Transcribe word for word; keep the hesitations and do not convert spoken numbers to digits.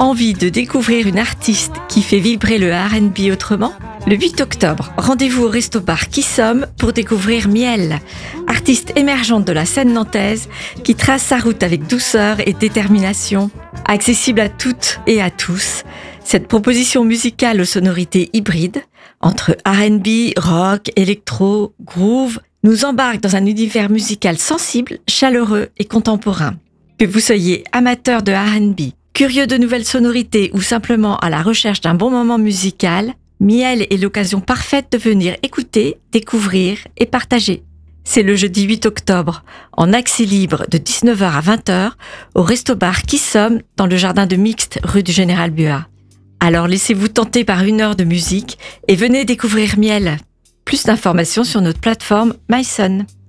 Envie de découvrir une artiste qui fait vibrer le R and B autrement ? Le huit octobre, rendez-vous au Resto Bar Qui Somme pour découvrir Miel, artiste émergente de la scène nantaise qui trace sa route avec douceur et détermination. Accessible à toutes et à tous, cette proposition musicale aux sonorités hybrides, entre R and B, rock, électro, groove, nous embarque dans un univers musical sensible, chaleureux et contemporain. Que vous soyez amateur de R and B, curieux de nouvelles sonorités ou simplement à la recherche d'un bon moment musical, Miel est l'occasion parfaite de venir écouter, découvrir et partager. C'est le jeudi huit octobre, en accès libre de dix-neuf heures à vingt heures, au Resto Bar Qui Somme, dans le jardin de Mixte, rue du Général Buat. Alors laissez-vous tenter par une heure de musique et venez découvrir Miel. Plus d'informations sur notre plateforme MySon.